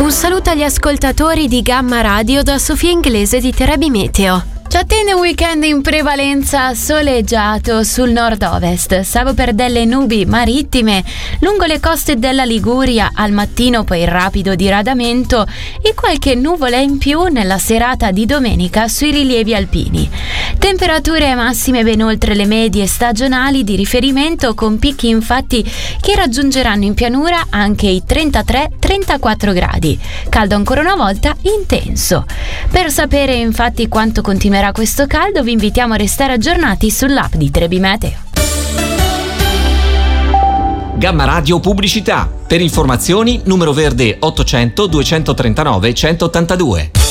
Un saluto agli ascoltatori di Gamma Radio da Sofia Inglese di Trebi Meteo. Ci attende un weekend in prevalenza soleggiato sul nord-ovest, salvo per delle nubi marittime lungo le coste della Liguria al mattino, poi rapido diradamento e qualche nuvola in più nella serata di domenica sui rilievi alpini. Temperature massime ben oltre le medie stagionali di riferimento, con picchi infatti che raggiungeranno in pianura anche i 33-34 gradi. Caldo ancora una volta intenso. Per sapere infatti quanto continuerà questo caldo vi invitiamo a restare aggiornati sull'app di Trebi Meteo. Gamma Radio Pubblicità. Per informazioni numero verde 800 239 182.